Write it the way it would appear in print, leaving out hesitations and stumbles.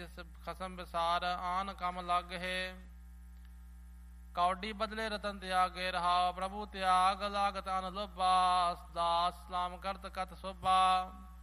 ਖਸਮ ਵਿਸਾਰ ਆਨ ਕਮ ਲੱਗ ਹੈ। ਕੌਡੀ ਬਦਲੇ ਰਤਨ ਤਿਆਗੇ ਰਹਾ, ਪ੍ਰਭੂ ਤਿਆਗ ਲਾਗਤ ਅਨ ਲੋਭਾ, ਦਾਸ ਸਲਾਮ ਕਰਤ ਕਤ ਸੋਭਾ।